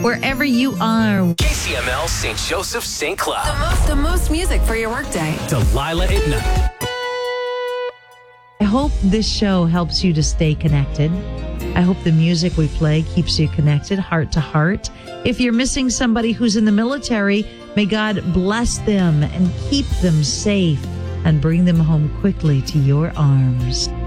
wherever you are. KCML St. Joseph, St. Cloud. The most music for your workday. Delilah at night. I hope this show helps you to stay connected. I hope the music we play keeps you connected, heart to heart. If you're missing somebody who's in the military, may God bless them and keep them safe and bring them home quickly to your arms.